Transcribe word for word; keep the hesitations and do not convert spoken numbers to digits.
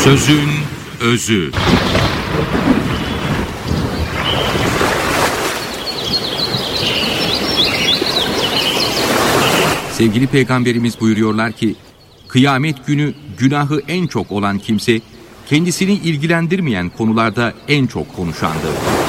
Sözün özü. Sevgili Peygamberimiz buyuruyorlar ki, kıyamet günü günahı en çok olan kimse, kendisini ilgilendirmeyen konularda en çok konuşandır.